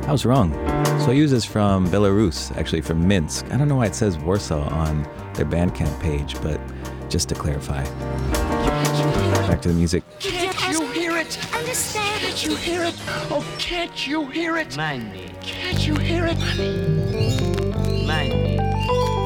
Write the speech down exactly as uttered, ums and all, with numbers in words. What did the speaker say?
I was wrong. Soyuz is from Belarus, actually from Minsk. I don't know why it says Warsaw on their Bandcamp page, but just to clarify. Back to the music. Can't you hear it? Understand? Can't you hear it? Oh, can't you hear it? Mind me. Can't you hear it? Mind me.